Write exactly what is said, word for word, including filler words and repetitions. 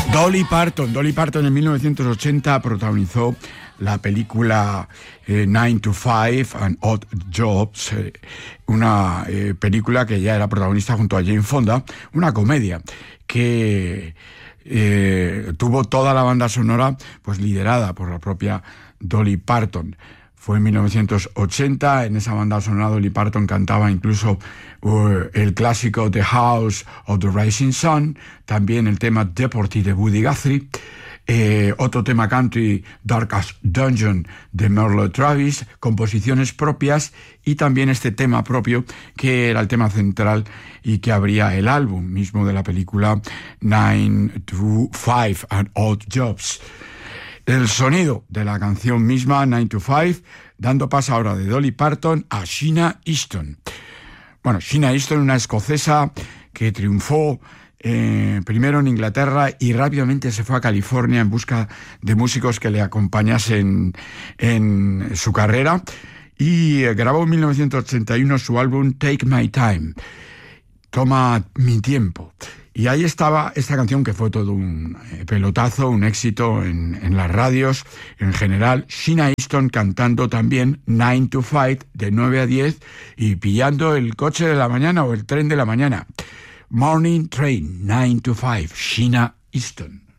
Dolly Parton. Dolly Parton en mil novecientos ochenta protagonizó la película eh, nine to five and Odd Jobs, eh, una eh, película que ya era protagonista junto a Jane Fonda, una comedia que eh, tuvo toda la banda sonora pues liderada por la propia Dolly Parton. Fue en mil novecientos ochenta, en esa banda sonora Dolly Parton cantaba incluso uh, el clásico The House of the Rising Sun, también el tema Deporty de Buddy Guthrie, eh, otro tema country, Darkest Dungeon de Merle Travis, composiciones propias y también este tema propio que era el tema central y que abría el álbum mismo de la película nine to five and Odd Jobs. El sonido de la canción misma, nine to five, dando paso ahora de Dolly Parton a Sheena Easton. Bueno, Sheena Easton, una escocesa que triunfó eh, primero en Inglaterra y rápidamente se fue a California en busca de músicos que le acompañasen en su carrera y eh, grabó en mil novecientos ochenta y uno su álbum Take My Time, Toma mi tiempo. Y ahí estaba esta canción que fue todo un pelotazo, un éxito en, en las radios en general. Sheena Easton cantando también nine to five, de nueve a diez, y pillando el coche de la mañana o el tren de la mañana. Morning Train, nine to five, Sheena Easton.